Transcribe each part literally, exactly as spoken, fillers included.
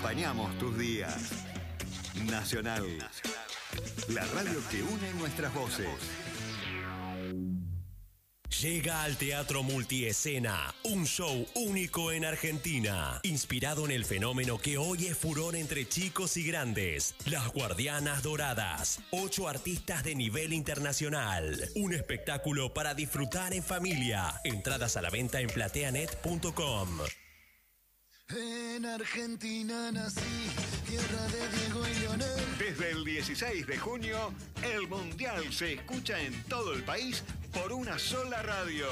Acompañamos tus días. Nacional, la radio que une nuestras voces. Llega al Teatro Multiescena, un show único en Argentina, inspirado en el fenómeno que hoy es furor entre chicos y grandes, Las Guardianas Doradas, ocho artistas de nivel internacional, un espectáculo para disfrutar en familia. Entradas a la venta en plateanet punto com. En Argentina nací, tierra de Diego y Leonel. Desde el dieciséis de junio, el Mundial se escucha en todo el país por una sola radio.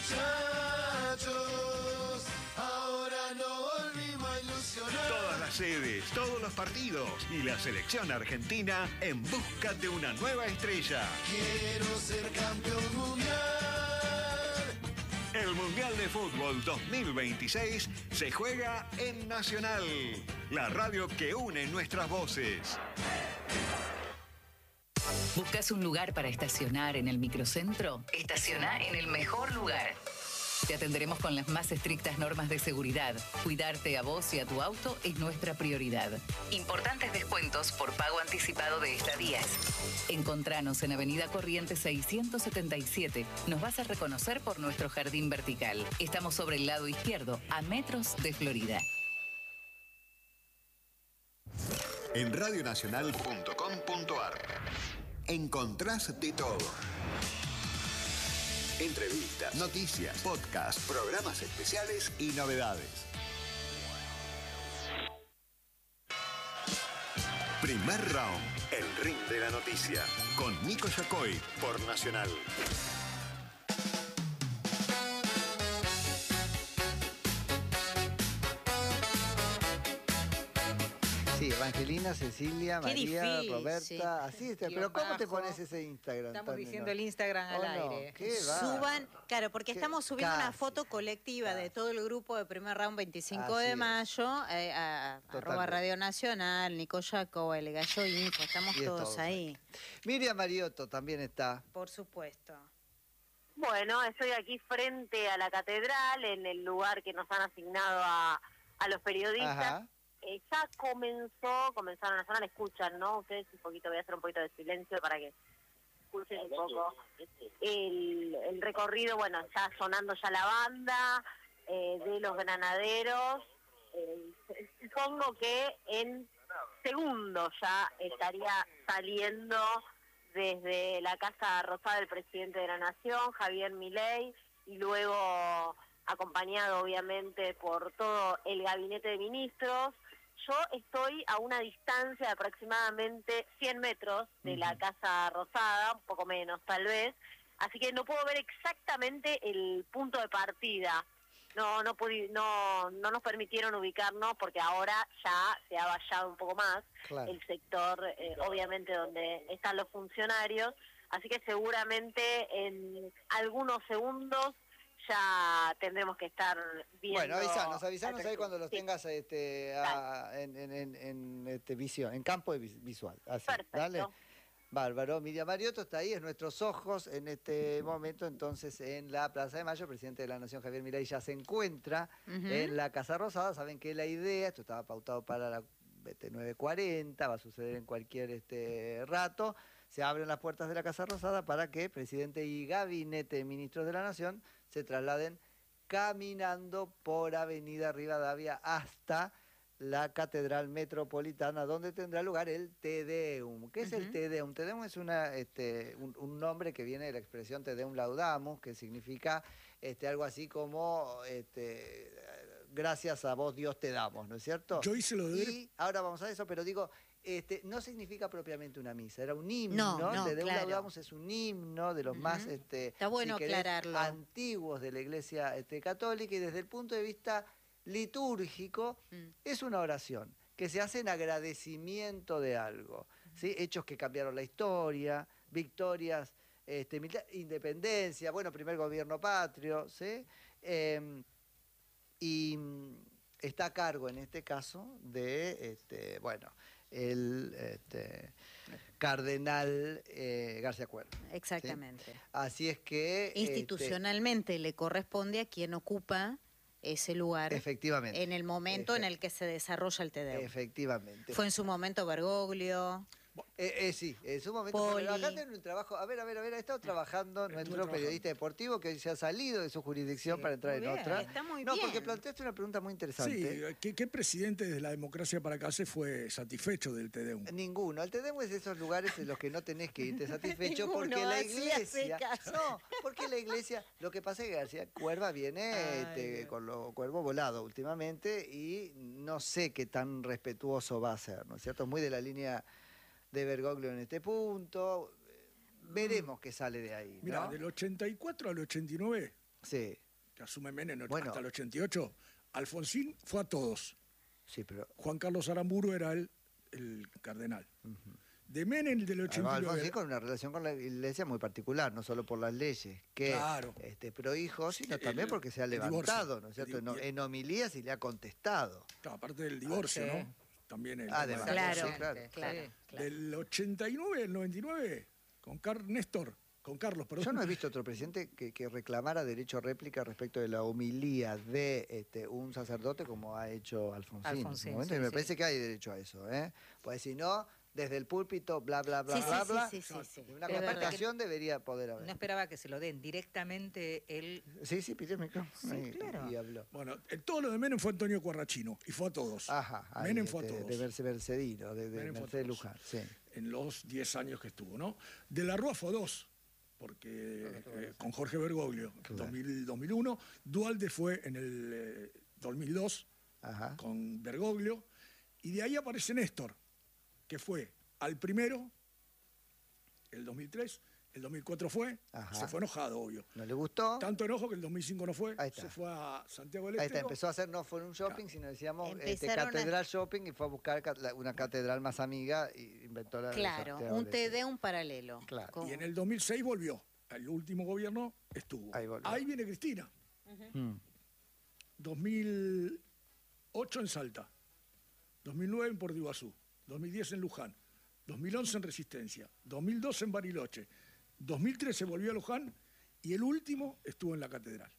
Muchachos, ahora no volvimos a ilusionar. Todas las sedes, todos los partidos y la selección argentina en busca de una nueva estrella. Quiero ser campeón mundial. El Mundial de Fútbol dos mil veintiséis se juega en Nacional, la radio que une nuestras voces. ¿Buscas un lugar para estacionar en el microcentro? Estaciona en el mejor lugar. Te atenderemos con las más estrictas normas de seguridad. Cuidarte a vos y a tu auto es nuestra prioridad. Importantes descuentos por pago anticipado de estadías. Encontranos en Avenida Corrientes seiscientos setenta y siete. Nos vas a reconocer por nuestro jardín vertical. Estamos sobre el lado izquierdo, a metros de Florida. En radionacional punto com punto ar encontrás de todo. Entrevistas, noticias, podcasts, programas especiales y novedades. Primer round, el ring de la noticia, con Nico Yacoy por Nacional. Sí, Evangelina, Cecilia, Qué María, difícil, Roberta, sí. así está. Pero ¿cómo te pones ese Instagram? Estamos también, diciendo no? el Instagram al Oh, no, aire. ¿qué va? Suban, claro, porque ¿Qué? estamos subiendo una Casi, foto colectiva de casi. todo el grupo de Primer Round veinticinco Así de es. mayo, eh, a, arroba Totalmente. Radio Nacional, Nico Yaco, El Gallo Info, estamos Y es todos todos ahí, Miriam Mariotto también está. por supuesto. Bueno, estoy aquí frente a la catedral, en el lugar que nos han asignado a, a los periodistas. Ajá. Eh, ya comenzó, comenzaron a sonar, escuchan, ¿no? Ustedes un poquito, voy a hacer un poquito de silencio para que escuchen un poco el, el recorrido. Bueno, ya sonando ya la banda eh, de los granaderos. Eh, supongo que en segundos ya estaría saliendo desde la Casa Rosada del presidente de la Nación, Javier Milei, y luego acompañado obviamente por todo el gabinete de ministros. Yo estoy a una distancia de aproximadamente cien metros de la Casa Rosada, un poco menos tal vez, así que no puedo ver exactamente el punto de partida. No no pudi- no no nos permitieron ubicarnos porque ahora ya se ha vallado un poco más Claro. el sector, eh, obviamente donde están los funcionarios, así que seguramente en algunos segundos ya tendremos que estar viendo. Bueno, avisanos, avisanos al ahí cuando los sí. tengas este, a- en, en, en, en, este, visión, en campo de vis- visual. Así, Perfecto. dale. Bárbaro. Miriam Mariotto está ahí, en nuestros ojos en este momento. Entonces, en la Plaza de Mayo, el presidente de la Nación, Javier Milei, ya se encuentra Ujú. en la Casa Rosada. Saben que la idea, esto estaba pautado para la este, nueve cuarenta, va a suceder en cualquier este rato. Se abren las puertas de la Casa Rosada para que presidente y gabinete de ministros de la Nación se trasladen caminando por Avenida Rivadavia hasta la Catedral Metropolitana, donde tendrá lugar el Te Deum. ¿Qué es el Ujú. Te Deum? Te Deum es una, este, un, un nombre que viene de la expresión Te Deum Laudamus, que significa este, algo así como este, gracias a vos Dios te damos, ¿no es cierto? Yo hice lo de... Y ahora vamos a eso, pero digo, este, no significa propiamente una misa, era un himno. No, no, Te Deum claro. Laudamus es un himno de los Ujú. más este, Está bueno si querés, aclararlo. antiguos de la Iglesia este, católica, y desde el punto de vista litúrgico Mm. es una oración que se hace en agradecimiento de algo, ¿sí? Hechos que cambiaron la historia, victorias, este, milita- independencia, bueno, primer gobierno patrio, ¿sí? Eh, y mm, está a cargo en este caso de, este, bueno, el este, cardenal eh, García Cuervo. Exactamente. ¿Sí? Así es que... Institucionalmente le corresponde a quien ocupa ese lugar. Efectivamente. En el momento Efe- en el que se desarrolla el Te Deum. Efectivamente. Fue en su momento Bergoglio. Eh, eh, sí, en su momento. Poli. Pero acá tiene un trabajo. A ver, a ver, a ver, ha estado trabajando nuestro trabajando. periodista deportivo que hoy se ha salido de su jurisdicción Sí, para entrar muy en bien, otra. está muy no, bien. porque planteaste una pregunta muy Sí, interesante. ¿qué, qué presidente de la democracia para acá se fue satisfecho del Te Deum? Ninguno. El Te Deum es de esos lugares en los que no tenés que irte satisfecho Ninguno, porque la así hace iglesia. caso. No, porque la iglesia. Lo que pasa es que García Cuerva viene Ay, este, Dios. con los cuervos volados últimamente y no sé qué tan respetuoso va a ser, ¿no es cierto? Muy de la línea de Bergoglio en este punto. Veremos qué sale de ahí. Mira, ¿no? del ochenta y cuatro al ochenta y nueve, Sí, que asume Menem Bueno. hasta el ochenta y ocho, Alfonsín fue a todos. sí, pero. Juan Carlos Aramburu era el, el cardenal. De Menem del Además, ochenta y nueve. Alfonsín con una relación con la iglesia muy particular, no solo por las leyes que Claro. este, prohijos, sino Sí, también el- porque se ha el divorcio. levantado, ¿no es cierto? El En, di- en homilías y le ha contestado. Claro, aparte del divorcio, sí. ¿no? También el Además, Claro, sí, claro. claro, Sí. claro. Del ochenta y nueve al noventa y nueve, con Car Néstor, con Carlos, perdón. Yo no he visto otro presidente que, que reclamara derecho a réplica respecto de la homilía de este, un sacerdote como ha hecho Alfonsín. en su Alfonsín, momento, sí, y me sí. parece que hay derecho a eso, ¿eh? Pues si no, desde el púlpito, bla, bla, bla, Sí, bla, sí, bla. sí, sí, sí, sí. Una Es verdad. contestación debería poder haber. No esperaba que se lo den directamente él. Sí, sí, pidió el micrófono Sí, y, claro. y habló. Bueno, el, todo lo de Menem fue Antonio Cuarrachino, y fue a todos. Ajá, ahí, Menem fue a este, todos. de Merce- Mercedino, de, de Menem fue a Mercedes todos. Luján, sí. En los diez años que estuvo, ¿no? De la Rúa fue a dos, porque eh, con Jorge Bergoglio, en Claro. dos mil, dos mil uno. Dualde fue en el eh, dos mil dos Ajá. con Bergoglio, y de ahí aparece Néstor, que fue al primero, el dos mil tres, el dos mil cuatro fue, Ajá. se fue enojado, obvio. ¿No le gustó? Tanto enojo que el dos mil cinco no fue, Ahí está. se fue a Santiago del Ahí está, Estero. empezó a hacer, no fue un shopping, sino decíamos este, Empezaron a- catedral shopping y fue a buscar cat- la- una catedral más amiga y inventó la de Claro, Santiago un del Te Estero. Deum paralelo. Claro. Con- Y en el dos mil seis volvió. El último gobierno estuvo. Ahí volvió. viene Cristina. Mm. dos mil ocho en Salta. dos mil nueve en Puerto Iguazú. dos mil diez en Luján. dos mil once en Resistencia. dos mil doce en Bariloche. dos mil trece volvió a Luján. Y el último estuvo en la Catedral.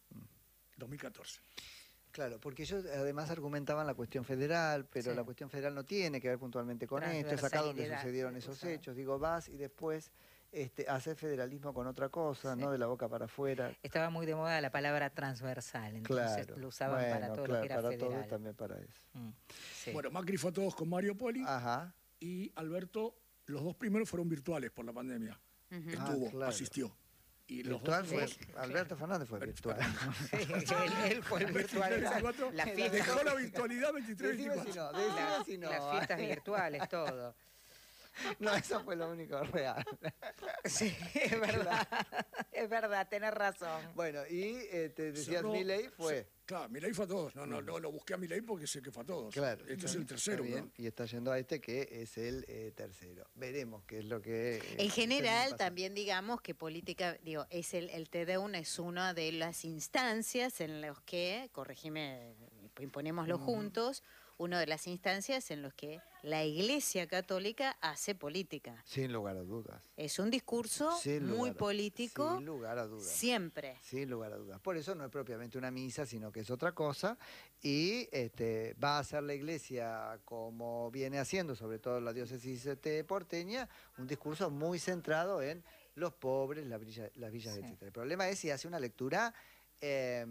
dos mil catorce. Claro, porque ellos además argumentaban la cuestión federal, pero Sí. la cuestión federal no tiene que ver puntualmente con esto, es acá donde Transversalidad, sucedieron sí, esos usaban. hechos. Digo, vas y después este, hacer federalismo con otra cosa, Sí. no de la boca para afuera. Estaba muy de moda la palabra transversal, entonces Claro. lo usaban bueno, para todo claro, lo que era para federal. todo y también para eso. Mm, sí. Bueno, Macri fue a todos con Mario Poli. Ajá. Y Alberto, los dos primeros fueron virtuales por la pandemia. Ujú. Estuvo, Ah, claro. asistió. Y los Virtual dos fue, Sí, Alberto Fernández fue virtual. Sí, él, él fue el virtual. veinticuatro, La fiesta- dejó la virtualidad veintitrés Decime si veinticuatro. no, decime La- si no. Las fiestas virtuales, todo. No, eso fue lo único real. Sí, es verdad. Es verdad, tenés razón. Bueno, y eh, te decías Cerró- Milei fue. se- Claro, Milei fue a todos. No, no, no lo busqué a Milei porque sé que fue a todos. Claro. Este es el tercero, Está bien, ¿no? y está yendo a este que es el eh, tercero. Veremos qué es lo que. eh, En general, pasa. también digamos que política, digo, es el, el Te Deum es una de las instancias en las que, corregime, imponémoslo juntos, una de las instancias en las que la Iglesia Católica hace política. Sin lugar a dudas. Es un discurso Sin muy lugar- político Sin lugar a dudas. siempre. Sin lugar a dudas. Por eso no es propiamente una misa, sino que es otra cosa. Y este, va a hacer la iglesia, como viene haciendo, sobre todo la diócesis este, porteña, un discurso muy centrado en los pobres, las villas, las villas Sí. etcétera. El problema es si hace una lectura eh,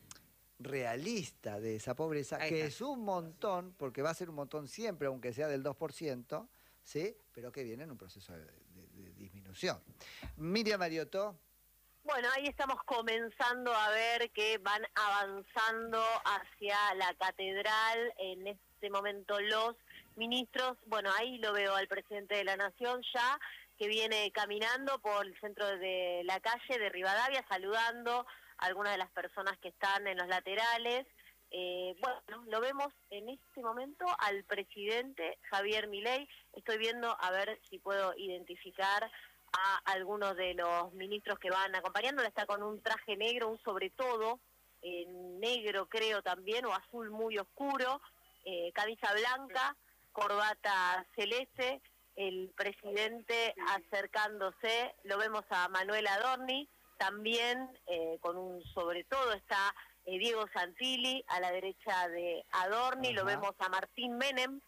realista de esa pobreza, Ahí que está. es un montón, porque va a ser un montón siempre, aunque sea del dos por ciento, ¿sí? Pero que viene en un proceso de, de- de disminución. Miriam Mariotto. Bueno, ahí estamos comenzando a ver que van avanzando hacia la catedral. En este momento los ministros, bueno, ahí lo veo al presidente de la Nación ya, que viene caminando por el centro de la calle de Rivadavia, saludando a algunas de las personas que están en los laterales. Eh, bueno, lo vemos en este momento al presidente Javier Milei. Estoy viendo a ver si puedo identificar a algunos de los ministros que van acompañándola. Está con un traje negro, un sobre todo, en negro creo también, o azul muy oscuro, eh, camisa blanca, corbata celeste, el presidente acercándose. Lo vemos a Manuel Adorni, también eh, con un sobre todo, está eh, Diego Santilli, a la derecha de Adorni, Ajá. lo vemos a Martín Menem,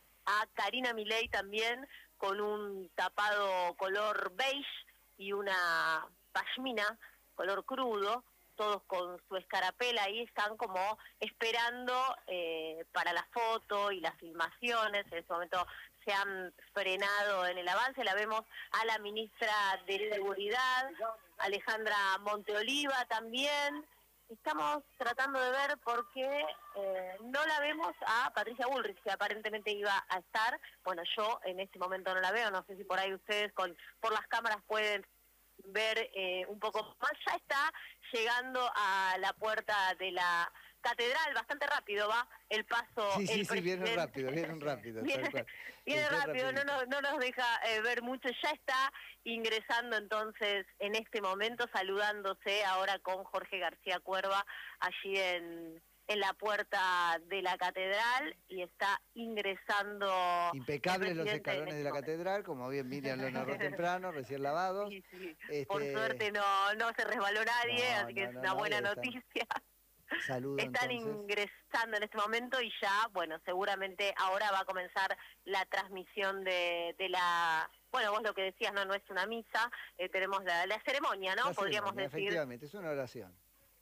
a Karina Milei también, con un tapado color beige y una pashmina color crudo, todos con su escarapela, ahí están como esperando eh, para la foto y las filmaciones. En este momento se han frenado en el avance, la vemos a la ministra de Seguridad, Alejandra Monteoliva también. Estamos tratando de ver porque eh, no la vemos a Patricia Bullrich, que aparentemente iba a estar. Bueno, yo en este momento no la veo, no sé si por ahí ustedes con por las cámaras pueden ver eh, un poco más. Ya está llegando a la puerta de la catedral, bastante rápido va el paso. Sí, sí, el sí, vienen presidente. rápido, vienen rápido. tal Viene, cual. viene Está rápido, no rapidito. nos, no nos deja eh, ver mucho. Ya está ingresando entonces en este momento, saludándose ahora con Jorge García Cuerva allí en, en la puerta de la catedral, y está ingresando. Impecables el los presidente en escalones este de la momento. catedral, como bien Miriam lo narró temprano, recién lavados. Sí, sí. Este, Por suerte no, no se resbaló nadie, No, así que no, es no, una nadie, buena están- noticia. Saludo Están entonces. ingresando en este momento y ya, bueno, seguramente ahora va a comenzar la transmisión de, de la... Bueno, vos lo que decías, no, no es una misa, eh, tenemos la, la ceremonia, ¿no? La Podríamos ceremonia, decir, efectivamente, es una oración.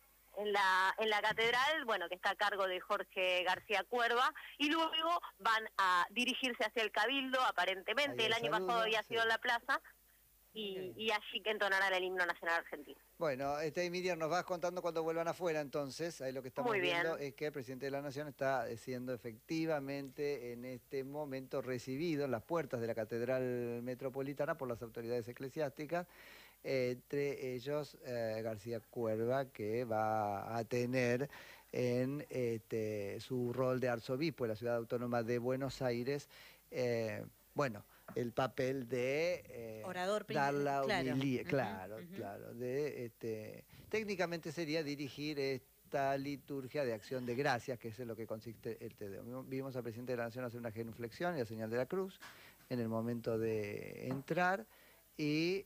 en la, en la catedral, bueno, que está a cargo de Jorge García Cuerva, y luego van a dirigirse hacia el Cabildo, aparentemente. Ahí El el año saludo, pasado había sí. sido en la plaza, y, y allí que entonarán el himno nacional argentino. Bueno, este, Miriam, nos vas contando cuando vuelvan afuera, entonces, ahí lo que estamos Muy bien. viendo es que el presidente de la Nación está siendo efectivamente en este momento recibido en las puertas de la Catedral Metropolitana por las autoridades eclesiásticas, eh, entre ellos eh, García Cuerva, que va a tener en este, su rol de arzobispo de la Ciudad Autónoma de Buenos Aires, eh, bueno, el papel de eh, Orador prim- dar la claro. homilía, Ujú, claro, ujú. claro, de este, técnicamente sería dirigir esta liturgia de acción de gracias, que es en lo que consiste el Te Deum. Vimos al presidente de la Nación hacer una genuflexión y la señal de la cruz en el momento de entrar, y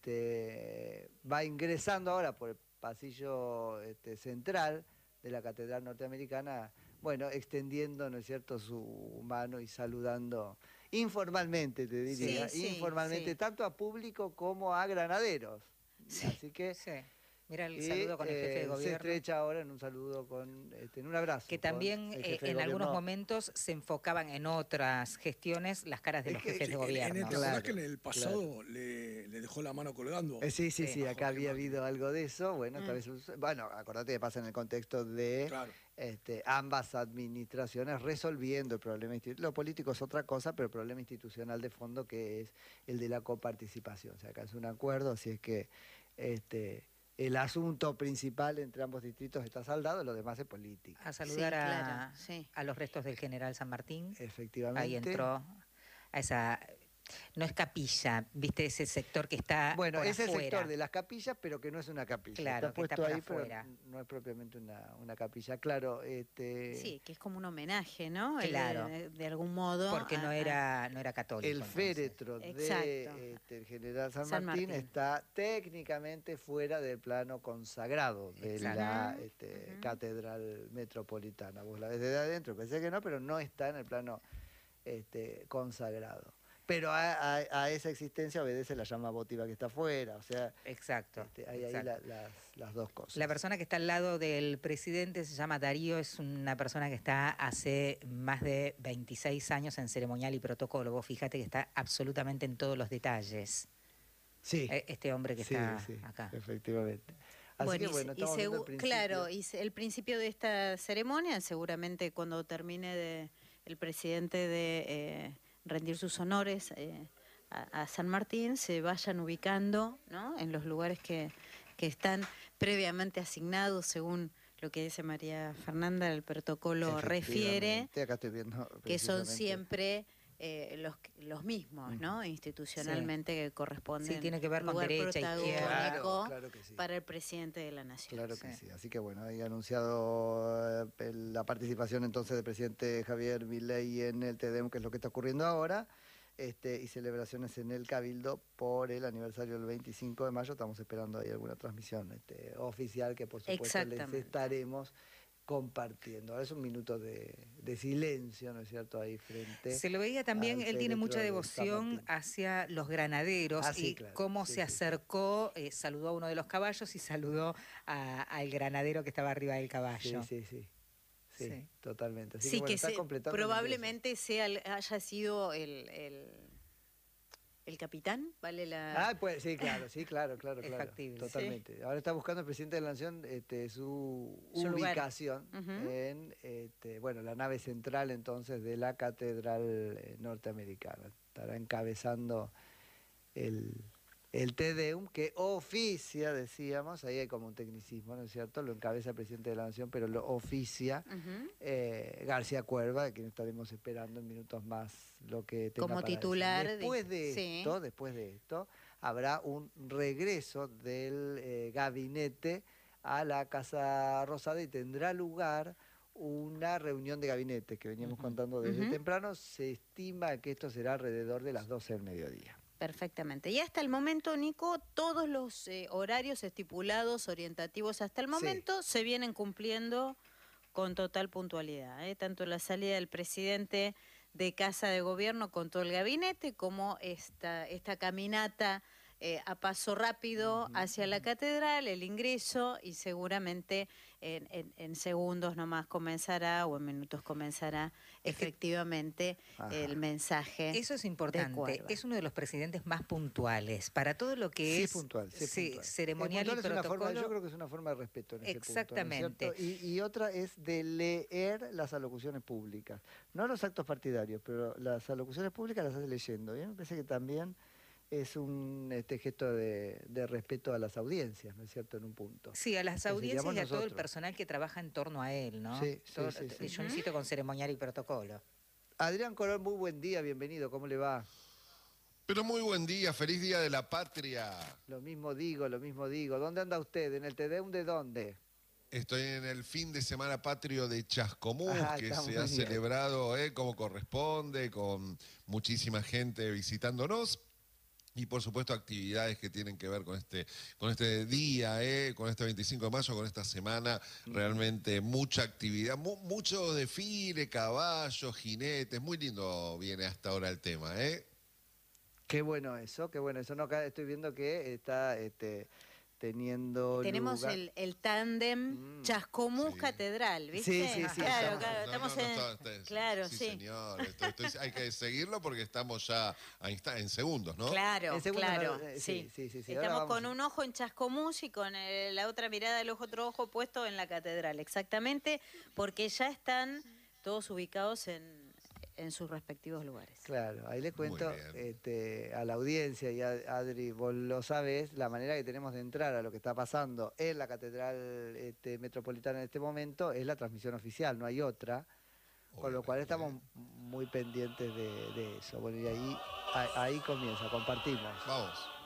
este, va ingresando ahora por el pasillo este, central de la Catedral Norteamericana, bueno, extendiendo, ¿no es cierto?, su mano y saludando informalmente, te diría, Sí, sí, informalmente, sí. tanto a público como a granaderos. Sí. Así que Sí. Mira el y, saludo con el jefe de eh, se gobierno. estrecha ahora en un saludo con, este, en un abrazo. Que con también el eh, jefe de en algunos gobierno. momentos se enfocaban en otras gestiones las caras de Es los que jefes de En- en el- gobierno. ¿Te acordás Claro, que en el pasado le, le dejó la mano colgando? Eh, sí, sí, Sí. sí, A acá Jorge había Macri. habido algo de eso. Bueno, esta Mm. vez, us- bueno, acordate que pasa en el contexto de Claro. este, ambas administraciones resolviendo el problema institucional. Lo político es otra cosa, pero el problema institucional de fondo, que es el de la coparticipación. O sea, acá es un acuerdo, así es que este, el asunto principal entre ambos distritos está saldado, lo demás es política. A saludar Sí, a, claro, sí. a los restos del general San Martín. Efectivamente. Ahí entró a esa... No es capilla, viste ese sector que está Bueno, por es el afuera. sector de las capillas, pero que no es una capilla. Claro, está que está puesto por ahí, pero afuera. no es propiamente una, una capilla. Claro, este, Sí, que es como un homenaje, ¿no? El de- Claro. De, de algún modo. Porque no a- a- era, no era católico. el entonces. féretro Exacto. de este, el general San, San Martín, Martín. está técnicamente fuera del plano consagrado de Exacto. la Ujú, este, ujú. catedral metropolitana. Vos la ves desde adentro, pensé que no, pero no está en el plano este, consagrado. Pero a, a- a esa existencia obedece la llama votiva que está afuera, o sea, Exacto. este, hay ahí exacto. la- las, las dos cosas. La persona que está al lado del presidente se llama Darío, es una persona que está hace más de veintiséis años en ceremonial y protocolo. Vos fíjate que está absolutamente en todos los detalles. Sí, eh, Este hombre que sí, está sí, acá. efectivamente. Así Bueno, que y, bueno, y estamos viendo el segu- principio. claro, y se- el principio de esta ceremonia, seguramente cuando termine de, el presidente de eh, rendir sus honores eh, a, a San Martín, se vayan ubicando, ¿no?, en los lugares que, que están previamente asignados según lo que dice María Fernanda, el protocolo refiere, Efectivamente, acá estoy viendo que son precisamente. siempre eh, los, los mismos, ¿no?, institucionalmente, que corresponden. Sí, tiene que ver con lugar derecha, izquierda. Claro, protagónico claro que sí. para el presidente de la nación. Claro que Sí. sí. Así que bueno, hay anunciado eh, el- la participación entonces del presidente Javier Milei en el Te Deum, que es lo que está ocurriendo ahora. este, y celebraciones en el Cabildo por el aniversario del veinticinco de mayo. Estamos esperando ahí alguna transmisión este, oficial que por supuesto les estaremos compartiendo. Ahora es un minuto de, de silencio, ¿no es cierto?, ahí frente. Se lo veía también, él tiene mucha devoción hacia los granaderos ah, sí, y claro, cómo sí, se sí. acercó, eh, saludó a uno de los caballos y saludó a- al granadero que estaba arriba del caballo. Sí, sí, sí. Sí, Sí. totalmente. Así Sí, que, bueno, que está se- completando el probablemente sea el- haya sido el, el, el capitán, ¿vale? La... Ah, pues sí, claro, sí, claro, claro, Es claro. factible. Totalmente. Ahora está buscando el presidente de la Nación este, su, Su lugar. ubicación Ujú. en este, bueno, la nave central entonces de la Catedral eh, Norteamericana. Estará encabezando el, el Te Deum, que oficia, decíamos, ahí hay como un tecnicismo, ¿no es cierto? Lo encabeza el presidente de la Nación, pero lo oficia Ujú. eh, García Cuerva, de quien estaremos esperando en minutos más lo que tenga Como para decir. titular de- Después de sí. esto, después de esto, habrá un regreso del eh, gabinete a la Casa Rosada y tendrá lugar una reunión de gabinete que veníamos Ujú. contando desde Ujú. temprano. Se estima que esto será alrededor de las doce del mediodía. Perfectamente. Y hasta el momento, Nico, todos los eh, horarios estipulados, orientativos hasta el Sí. momento, se vienen cumpliendo con total puntualidad. ¿eh? Tanto la salida del presidente de Casa de Gobierno con todo el gabinete, como esta, esta caminata eh, a paso rápido Ujú, hacia la catedral, el ingreso, y seguramente en, en- en segundos nomás comenzará, o en minutos comenzará Es que- efectivamente Ajá. el mensaje. Eso es importante. Cuerva. Es uno de los presidentes más puntuales para todo lo que Sí, es puntual, sí, sí, puntual. ceremonial Eh, puntual y es una forma- protocolo. yo creo que es una forma de respeto en ese punto, ¿no es Exactamente. cierto? y, y otra es de leer las alocuciones públicas. No los actos partidarios, pero las alocuciones públicas las hace leyendo. Y a mí me parece que también es un este, gesto de, de respeto a las audiencias, ¿no es cierto?, en un punto. Sí, a las Que audiencias seríamos y a todo el nosotros. personal que trabaja en torno a él, ¿no? Sí, sí, Todo- sí, sí. Yo insisto con ceremonial y protocolo. Adrián Colón, muy buen día, bienvenido, ¿cómo le va? Pero muy buen día, feliz día de la patria. Lo mismo digo, lo mismo digo. ¿Dónde anda usted? ¿En el Te Deum de dónde? Estoy en el fin de semana patrio de Chascomús, Ah, que está se muy ha bien. celebrado eh, como corresponde, con muchísima gente visitándonos. Y por supuesto actividades que tienen que ver con este, con este día, eh, con este veinticinco de mayo, con esta semana, realmente mucha actividad, mu- mucho desfile, caballos, jinetes, muy lindo viene hasta ahora el tema, ¿eh? Qué bueno eso, qué bueno eso. No, acá estoy viendo que está este, teniendo Tenemos lugar- el, el tándem Mm, Chascomús sí. Catedral, ¿viste? Sí, sí, sí, Claro, estamos- claro, No, estamos no, no, en... está- está- claro, sí. sí. señor, esto- esto- hay que seguirlo porque estamos ya a insta- en segundos, ¿no? Claro, En segundo claro, no, eh, sí. sí, sí, sí, sí. Ahora Estamos vamos con a- un ojo en Chascomús y con eh, la otra mirada del ojo, otro ojo puesto en la catedral, exactamente, porque ya están todos ubicados en, en sus respectivos lugares. Claro, ahí le cuento bien. este, a la audiencia y a Adri, vos lo sabés, la manera que tenemos de entrar a lo que está pasando en la Catedral este, Metropolitana en este momento es la transmisión oficial, no hay otra, con lo cual Obviamente. estamos muy pendientes de, de eso. Bueno, y ahí, ahí, ahí comienza, compartimos. Vamos.